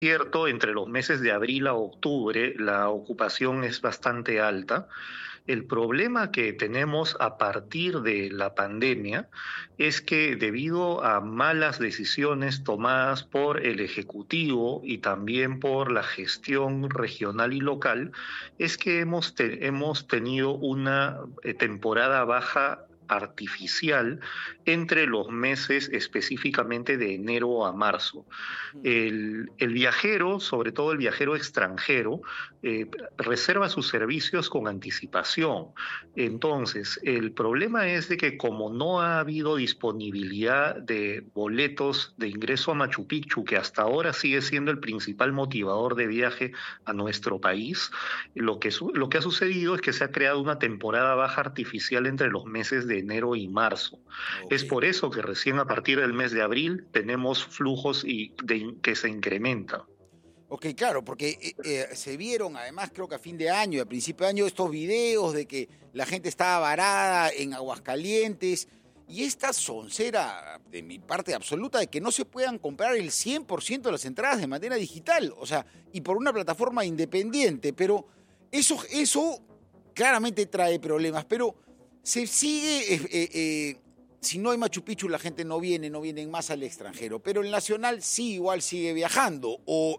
Cierto, entre los meses de abril a octubre la ocupación es bastante alta. El problema que tenemos a partir de la pandemia es que debido a malas decisiones tomadas por el Ejecutivo y también por la gestión regional y local, es que hemos tenido una temporada baja artificial entre los meses específicamente de enero a marzo. Ujú. El viajero, sobre todo el viajero extranjero, eh, reserva sus servicios con anticipación. Entonces, el problema es de que como no ha habido disponibilidad de boletos de ingreso a Machu Picchu, que hasta ahora sigue siendo el principal motivador de viaje a nuestro país, lo que ha sucedido es que se ha creado una temporada baja artificial entre los meses de enero y marzo. Ok. Es por eso que recién a partir del mes de abril tenemos flujos que se incrementan. Ok, claro, porque se vieron además creo que a fin de año y a principio de año estos videos de que la gente estaba varada en Aguascalientes y esta soncera de mi parte absoluta de que no se puedan comprar el 100% de las entradas de manera digital, o sea, y por una plataforma independiente, pero eso claramente trae problemas, pero se sigue si no hay Machu Picchu, la gente no vienen más al extranjero. Pero el Nacional sí igual sigue viajando,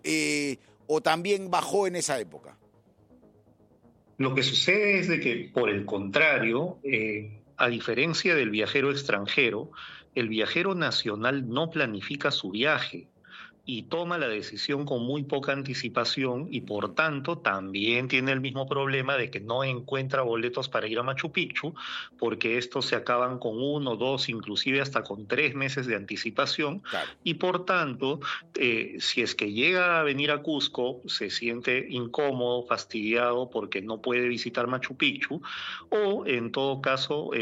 o también bajó en esa época. Lo que sucede es de que, por el contrario, a diferencia del viajero extranjero, el viajero nacional no planifica su viaje y toma la decisión con muy poca anticipación y por tanto también tiene el mismo problema de que no encuentra boletos para ir a Machu Picchu porque estos se acaban con uno, dos, inclusive hasta con 3 meses de anticipación Claro. y por tanto si es que llega a venir a Cusco se siente incómodo, fastidiado porque no puede visitar Machu Picchu o en todo caso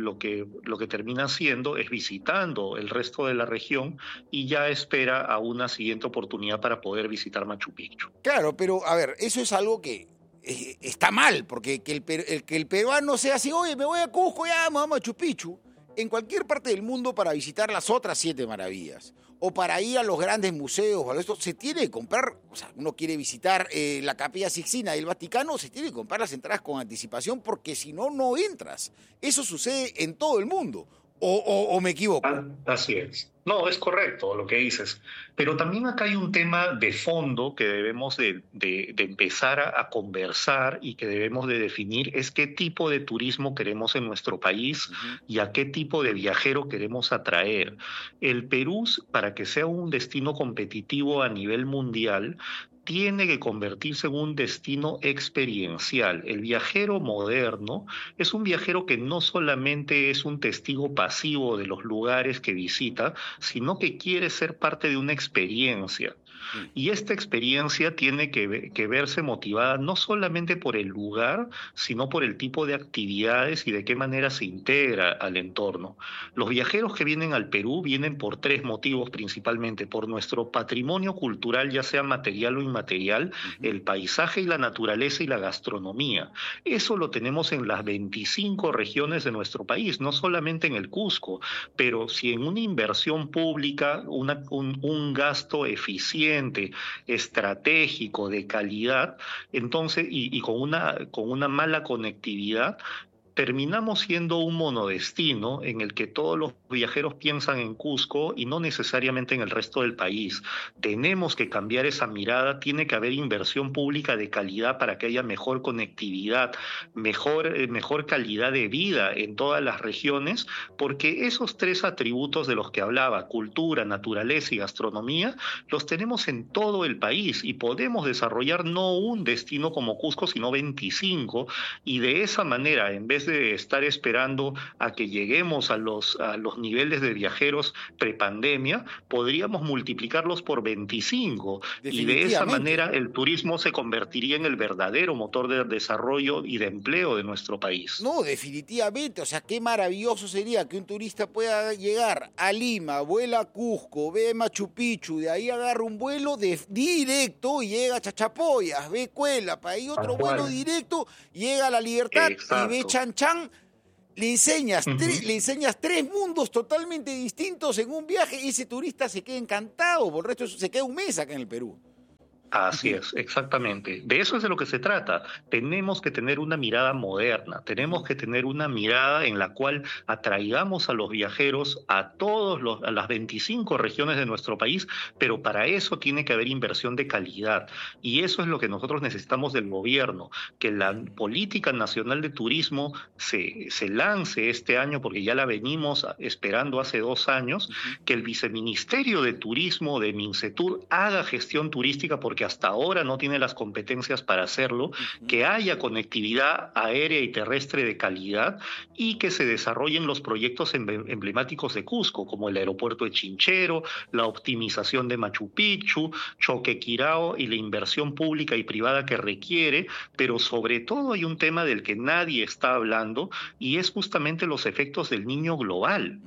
lo que termina haciendo es visitando el resto de la región y ya espera a una siguiente oportunidad para poder visitar Machu Picchu. Claro, pero a ver, eso es algo que está mal, porque que el peruano sea así, oye, me voy a Cusco, ya, me voy a Machu Picchu, en cualquier parte del mundo para visitar las otras siete maravillas, o para ir a los grandes museos, o a esto, se tiene que comprar, o sea, uno quiere visitar la Capilla Sixtina del Vaticano, se tiene que comprar las entradas con anticipación, porque si no, no entras. Eso sucede en todo el mundo, o me equivoco. Así es. No, es correcto lo que dices, pero también acá hay un tema de fondo que debemos de empezar a conversar y que debemos de definir es qué tipo de turismo queremos en nuestro país Ujú. y a qué tipo de viajero queremos atraer. El Perú, para que sea un destino competitivo a nivel mundial, tiene que convertirse en un destino experiencial. El viajero moderno es un viajero que no solamente es un testigo pasivo de los lugares que visita, sino que quiere ser parte de una experiencia. Sí. Y esta experiencia tiene que verse motivada no solamente por el lugar, sino por el tipo de actividades y de qué manera se integra al entorno. Los viajeros que vienen al Perú vienen por tres motivos principalmente, por nuestro patrimonio cultural, ya sea material o inmaterial, Ujú. el paisaje y la naturaleza y la gastronomía. Eso lo tenemos en las 25 regiones de nuestro país, no solamente en el Cusco, pero si en una inversión pública, un gasto eficiente, estratégico, de calidad, entonces, y con una mala conectividad, terminamos siendo un monodestino en el que todos los viajeros piensan en Cusco y no necesariamente en el resto del país. Tenemos que cambiar esa mirada, tiene que haber inversión pública de calidad para que haya mejor conectividad, mejor calidad de vida en todas las regiones, porque esos tres atributos de los que hablaba, cultura, naturaleza y gastronomía, los tenemos en todo el país y podemos desarrollar no un destino como Cusco, sino 25 y de esa manera, en vez de estar esperando a que lleguemos a los niveles de viajeros prepandemia, podríamos multiplicarlos por 25 y de esa Definitivamente. manera el turismo se convertiría en el verdadero motor de desarrollo y de empleo de nuestro país. No, definitivamente, o sea, qué maravilloso sería que un turista pueda llegar a Lima, vuela a Cusco, ve Machu Picchu, de ahí agarra un vuelo directo y llega a Chachapoyas, ve Cuélapa, ahí Tal otro vuelo cual. directo, llega a La Libertad y ve Exacto. Chan Chan. Ujú. Le enseñas tres mundos totalmente distintos en un viaje y ese turista se queda encantado, por el resto se queda un mes acá en el Perú. Así es, exactamente. De eso es de lo que se trata. Tenemos que tener una mirada moderna, tenemos que tener una mirada en la cual atraigamos a los viajeros a las 25 regiones de nuestro país, pero para eso tiene que haber inversión de calidad. Y eso es lo que nosotros necesitamos del gobierno, que la política nacional de turismo se lance este año, porque ya la venimos esperando hace 2 años, que el viceministerio de Turismo de Mincetur haga gestión turística, porque hasta ahora no tiene las competencias para hacerlo, que haya conectividad aérea y terrestre de calidad y que se desarrollen los proyectos emblemáticos de Cusco, como el aeropuerto de Chinchero, la optimización de Machu Picchu, Choquequirao y la inversión pública y privada que requiere, pero sobre todo hay un tema del que nadie está hablando y es justamente los efectos del niño global.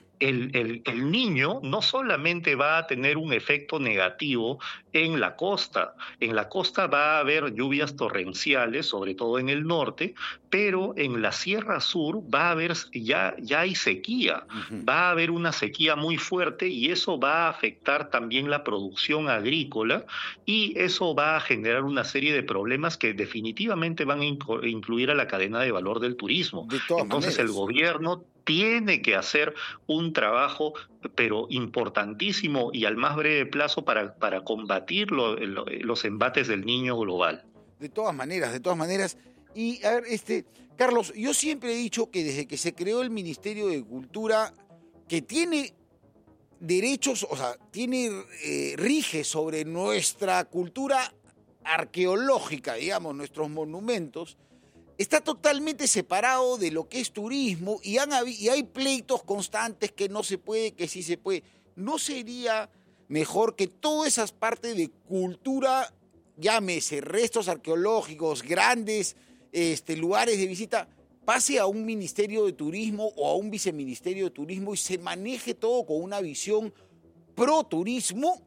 El niño no solamente va a tener un efecto negativo en la costa va a haber lluvias torrenciales, sobre todo en el norte, pero en la Sierra Sur va a haber, ya hay sequía, va a haber una sequía muy fuerte y eso va a afectar también la producción agrícola y eso va a generar una serie de problemas que definitivamente van a incluir a la cadena de valor del turismo. De todas Entonces el maneras. gobierno tiene que hacer un trabajo, pero importantísimo y al más breve plazo para combatir los embates del niño global. De todas maneras, de todas maneras. Y a ver, Carlos, yo siempre he dicho que desde que se creó el Ministerio de Cultura, que tiene derechos, o sea, rige sobre nuestra cultura arqueológica, digamos, nuestros monumentos, está totalmente separado de lo que es turismo y hay pleitos constantes que no se puede, que sí se puede. ¿No sería mejor que todas esas partes de cultura, llámese restos arqueológicos, grandes lugares de visita, pase a un ministerio de turismo o a un viceministerio de turismo y se maneje todo con una visión pro turismo?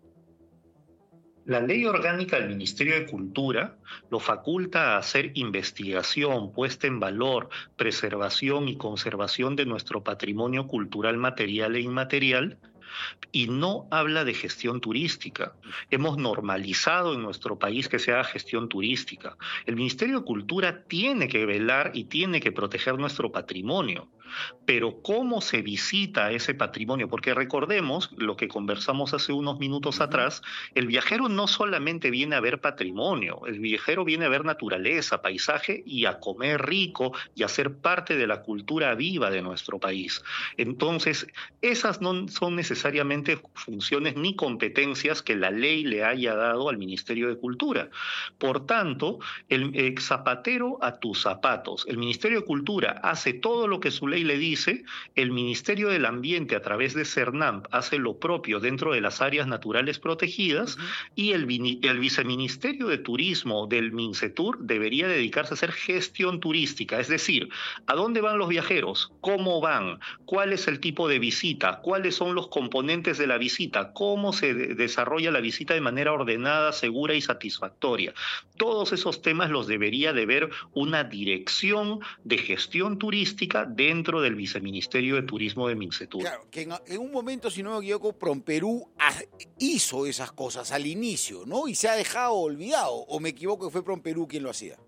La ley orgánica del Ministerio de Cultura lo faculta a hacer investigación, puesta en valor, preservación y conservación de nuestro patrimonio cultural material e inmaterial, y no habla de gestión turística. Hemos normalizado en nuestro país que se haga gestión turística. El Ministerio de Cultura tiene que velar y tiene que proteger nuestro patrimonio. Pero ¿cómo se visita ese patrimonio? Porque recordemos lo que conversamos hace unos minutos atrás, el viajero no solamente viene a ver patrimonio, el viajero viene a ver naturaleza, paisaje y a comer rico y a ser parte de la cultura viva de nuestro país. Entonces, esas no son necesariamente funciones ni competencias que la ley le haya dado al Ministerio de Cultura. Por tanto, el zapatero a tus zapatos. El Ministerio de Cultura hace todo lo que su ley le dice, el Ministerio del Ambiente a través de CERNAMP hace lo propio dentro de las áreas naturales protegidas y el Viceministerio de Turismo del Mincetur debería dedicarse a hacer gestión turística, es decir, ¿a dónde van los viajeros? ¿Cómo van? ¿Cuál es el tipo de visita? ¿Cuáles son los componentes de la visita? ¿Cómo se desarrolla la visita de manera ordenada, segura y satisfactoria? Todos esos temas los debería de ver una dirección de gestión turística dentro del Viceministerio de Turismo de Mincetur. Claro, que en un momento, si no me equivoco, Promperú hizo esas cosas al inicio, ¿no? Y se ha dejado olvidado, o me equivoco que fue Promperú quien lo hacía.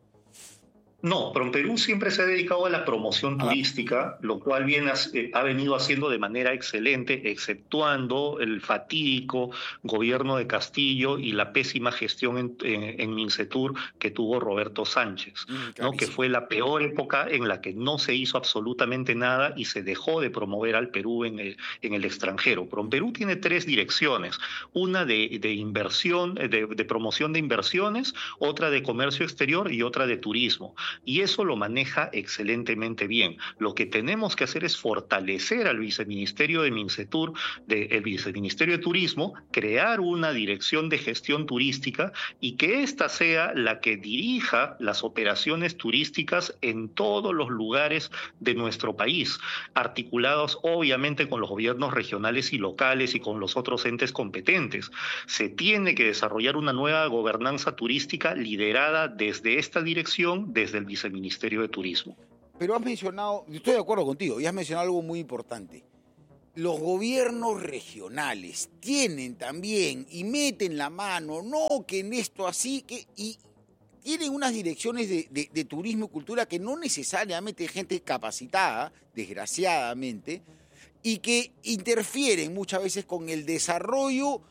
No, Promperú siempre se ha dedicado a la promoción turística, lo cual ha venido haciendo de manera excelente, exceptuando el fatídico gobierno de Castillo y la pésima gestión en Mincetur que tuvo Roberto Sánchez, ¿no? Que fue la peor época en la que no se hizo absolutamente nada y se dejó de promover al Perú en el extranjero. Promperú tiene 3 direcciones, una de inversión, de promoción de inversiones, otra de comercio exterior y otra de turismo. Y eso lo maneja excelentemente bien. Lo que tenemos que hacer es fortalecer al Viceministerio de Mincetur, el Viceministerio de Turismo, crear una dirección de gestión turística y que ésta sea la que dirija las operaciones turísticas en todos los lugares de nuestro país, articulados obviamente con los gobiernos regionales y locales y con los otros entes competentes. Se tiene que desarrollar una nueva gobernanza turística liderada desde esta dirección, desde el Viceministerio de Turismo. Pero has mencionado, estoy de acuerdo contigo, y has mencionado algo muy importante. los gobiernos regionales tienen también y meten la mano, no que en esto así, y tienen unas direcciones de turismo y cultura que no necesariamente hay gente capacitada, desgraciadamente, y que interfieren muchas veces con el desarrollo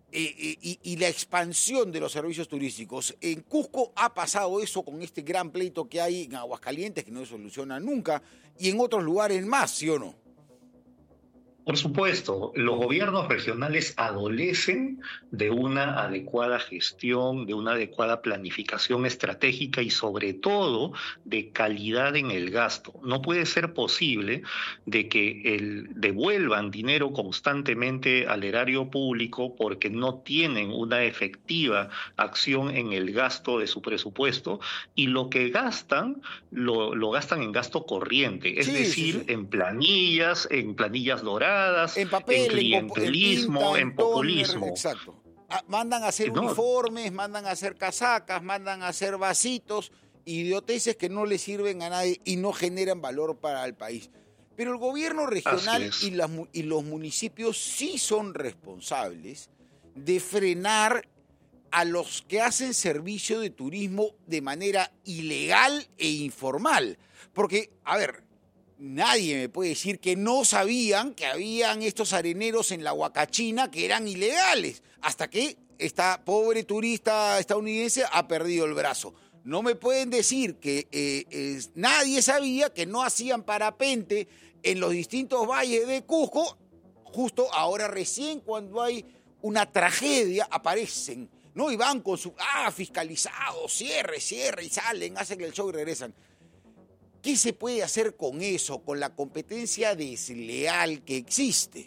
y la expansión de los servicios turísticos. En Cusco ha pasado eso con este gran pleito que hay en Aguascalientes, que no se soluciona nunca, y en otros lugares más, ¿sí o no? Por supuesto, los gobiernos regionales adolecen de una adecuada gestión, de una adecuada planificación estratégica y sobre todo de calidad en el gasto. No puede ser posible de que devuelvan dinero constantemente al erario público porque no tienen una efectiva acción en el gasto de su presupuesto y lo que gastan lo gastan en gasto corriente, es Sí, sí, decir, sí. en planillas doradas, En en papel, en clientelismo, tinta, en en tóner, populismo. exacto. Mandan a hacer No, uniformes, mandan a hacer casacas, mandan a hacer vasitos, idioteces que no le sirven a nadie y no generan valor para el país. Pero el gobierno así regional es. y los municipios sí son responsables de frenar a los que hacen servicio de turismo de manera ilegal e informal. Porque, a ver, nadie me puede decir que no sabían que habían estos areneros en la Huacachina que eran ilegales, hasta que esta pobre turista estadounidense ha perdido el brazo. No me pueden decir que nadie sabía que no hacían parapente en los distintos valles de Cusco, justo ahora recién cuando hay una tragedia aparecen, ¿no? Y van con su, fiscalizados, cierre, y salen, hacen el show y regresan. ¿Qué se puede hacer con eso, con la competencia desleal que existe?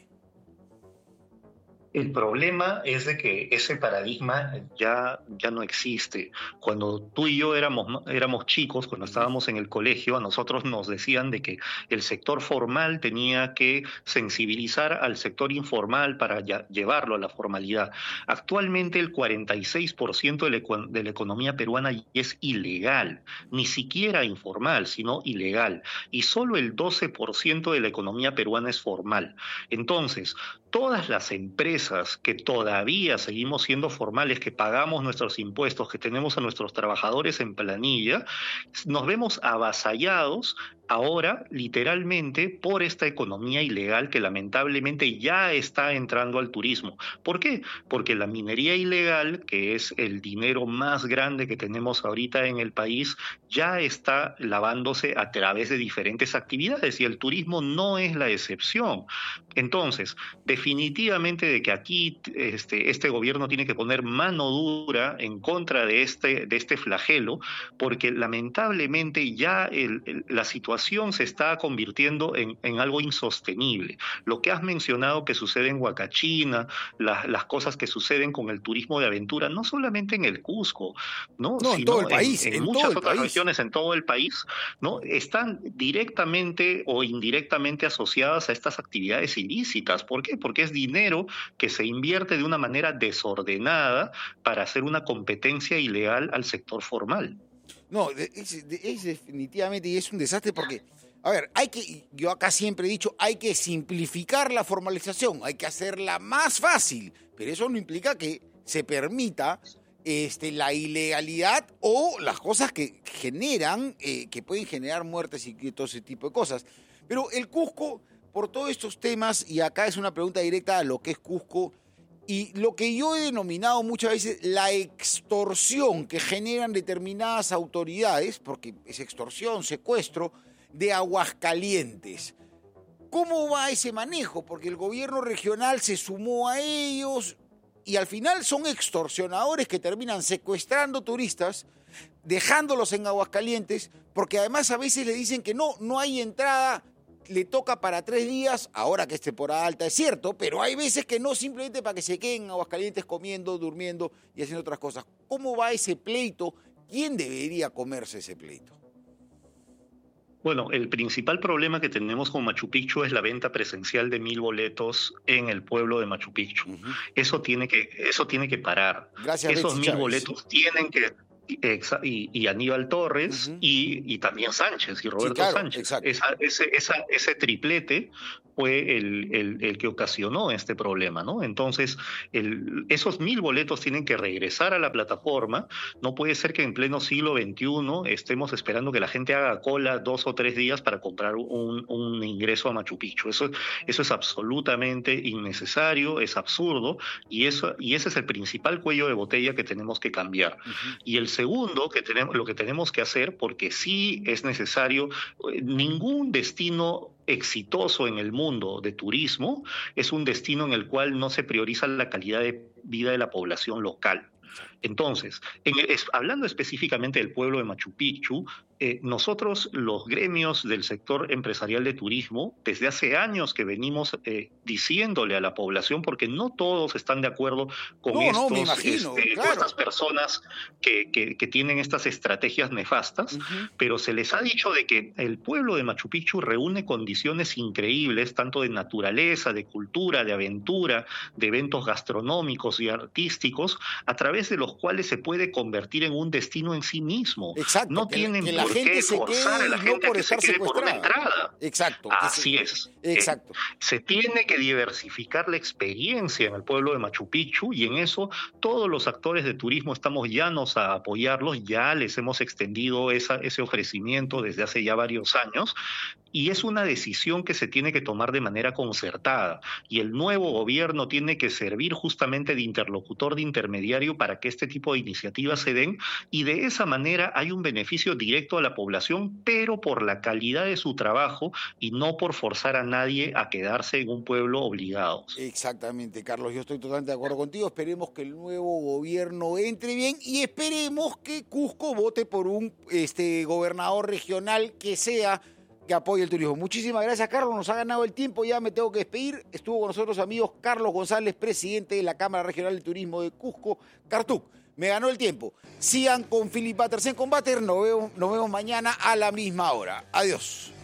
El problema es de que ese paradigma ya no existe. Cuando tú y yo éramos chicos, cuando Ujú. estábamos en el colegio, a nosotros nos decían de que el sector formal tenía que sensibilizar al sector informal para llevarlo a la formalidad. Actualmente el 46% de la economía peruana ya es ilegal, ni siquiera informal, sino ilegal. Y solo el 12% de la economía peruana es formal. Entonces, todas las empresas que todavía seguimos siendo formales, que pagamos nuestros impuestos, que tenemos a nuestros trabajadores en planilla, nos vemos avasallados ahora literalmente por esta economía ilegal que lamentablemente ya está entrando al turismo. ¿Por qué? Porque la minería ilegal, que es el dinero más grande que tenemos ahorita en el país, ya está lavándose a través de diferentes actividades y el turismo no es la excepción. Entonces, definitivamente de que aquí este gobierno tiene que poner mano dura en contra de este flagelo, porque lamentablemente ya la situación se está convirtiendo en algo insostenible. Lo que has mencionado que sucede en Huacachina, las cosas que suceden con el turismo de aventura, no solamente en el Cusco, ¿no? No, en todo el Sino país, en en todo muchas el otras país. regiones en todo el país, ¿no? Están directamente o indirectamente asociadas a estas actividades ilícitas. ¿Por qué? Porque es dinero que se invierte de una manera desordenada para hacer una competencia ilegal al sector formal. No, es definitivamente, y es un desastre porque, a ver, yo acá siempre he dicho, hay que simplificar la formalización, hay que hacerla más fácil, pero eso no implica que se permita la ilegalidad o las cosas que generan, que pueden generar muertes y todo ese tipo de cosas. Pero el Cusco, por todos estos temas, y acá es una pregunta directa a lo que es Cusco, y lo que yo he denominado muchas veces la extorsión que generan determinadas autoridades, porque es extorsión, secuestro, de Aguascalientes. ¿Cómo va ese manejo? Porque el gobierno regional se sumó a ellos y al final son extorsionadores que terminan secuestrando turistas, dejándolos en Aguascalientes, porque además a veces le dicen que no hay entrada, le toca para 3 días, ahora que es temporada alta, es cierto, pero hay veces que no, simplemente para que se queden en Aguascalientes comiendo, durmiendo y haciendo otras cosas. ¿Cómo va ese pleito? ¿Quién debería comerse ese pleito? Bueno, el principal problema que tenemos con Machu Picchu es la venta presencial de 1.000 boletos en el pueblo de Machu Picchu. Uh -huh. Eso tiene que parar. Gracias, Esos Betsy mil Chávez. boletos tienen que y Aníbal Torres Ujú. y también Sánchez y Sí, Roberto claro, Sánchez. exacto. Ese triplete fue el que ocasionó este problema, ¿no? Entonces, esos 1.000 boletos tienen que regresar a la plataforma. No puede ser que en pleno siglo XXI estemos esperando que la gente haga cola 2 o 3 días para comprar un ingreso a Machu Picchu. Eso es absolutamente innecesario, es absurdo, y ese es el principal cuello de botella que tenemos que cambiar. Ujú. Y el segundo, lo que tenemos que hacer, porque sí es necesario, ningún destino exitoso en el mundo de turismo es un destino en el cual no se prioriza la calidad de vida de la población local. Exacto. Entonces, hablando específicamente del pueblo de Machu Picchu, nosotros, los gremios del sector empresarial de turismo, desde hace años que venimos diciéndole a la población, porque no todos están de acuerdo con No, no, me imagino, con claro. estas personas que tienen estas estrategias nefastas, Ujú. pero se les ha dicho de que el pueblo de Machu Picchu reúne condiciones increíbles, tanto de naturaleza, de cultura, de aventura, de eventos gastronómicos y artísticos, a través de los cuales se puede convertir en un destino en sí mismo. Exacto, No que tienen la por gente qué se forzar a quede la y no gente a por que se estar quede por una secuestrada. entrada. Exacto, Así es. exacto. Se tiene que diversificar la experiencia en el pueblo de Machu Picchu, y en eso todos los actores de turismo estamos llanos a apoyarlos. Ya les hemos extendido ese ofrecimiento desde hace ya varios años, y es una decisión que se tiene que tomar de manera concertada, y el nuevo gobierno tiene que servir justamente de interlocutor, de intermediario, para que este tipo de iniciativas se den, y de esa manera hay un beneficio directo a la población, pero por la calidad de su trabajo y no por forzar a nadie a quedarse en un pueblo obligados. Exactamente, Carlos, yo estoy totalmente de acuerdo contigo. Esperemos que el nuevo gobierno entre bien y esperemos que Cusco vote por un gobernador regional que apoye el turismo. Muchísimas gracias, Carlos. Nos ha ganado el tiempo, ya me tengo que despedir. Estuvo con nosotros, amigos, Carlos González, presidente de la Cámara Regional de Turismo de Cusco, Cartuc. Me ganó el tiempo. Sigan con Philip Butters en Combater. Nos vemos mañana a la misma hora. Adiós.